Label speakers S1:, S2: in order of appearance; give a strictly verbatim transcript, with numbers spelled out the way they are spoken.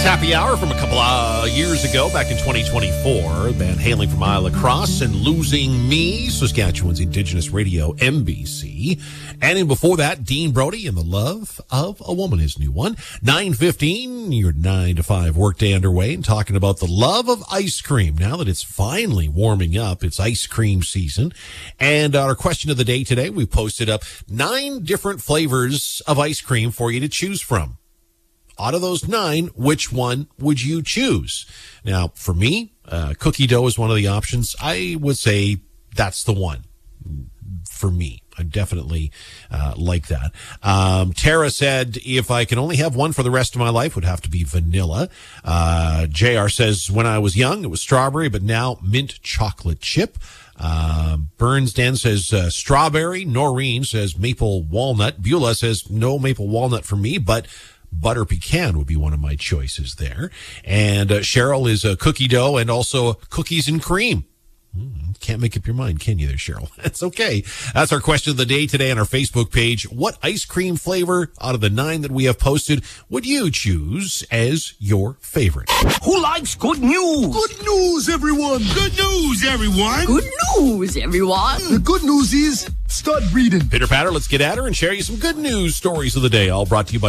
S1: That's Happy Hour from a couple of years ago, back in twenty twenty-four. Band hailing from Isle La Crosse and Losing Me, Saskatchewan's Indigenous radio, M B C. And in before that, Dean Brody and The Love of a Woman, his new one. nine fifteen, your nine to five workday underway, and talking about the love of ice cream. Now that it's finally warming up, it's ice cream season. And our question of the day today, we posted up nine different flavors of ice cream for you to choose from. Out of those nine, which one would you choose? Now, for me, uh, cookie dough is one of the options. I would say that's the one for me. I definitely uh, like that. Um, Tara said, if I can only have one for the rest of my life, would have to be vanilla. Uh, J R says, when I was young, it was strawberry, but now mint chocolate chip. Uh, Burns Dan says uh, strawberry. Noreen says maple walnut. Beulah says no maple walnut for me, but butter pecan would be one of my choices there. And uh, Cheryl is a cookie dough and also cookies and cream. Mm, can't make up your mind, can you there, Cheryl? That's okay. That's our question of the day today on our Facebook page. What ice cream flavor out of the nine that we have posted would you choose as your favorite?
S2: Who likes good news?
S3: Good news, everyone.
S2: Good news, everyone.
S4: Good news, everyone.
S3: The good news is start reading.
S1: Pitter patter, let's get at her and share you some good news stories of the day. All brought to you by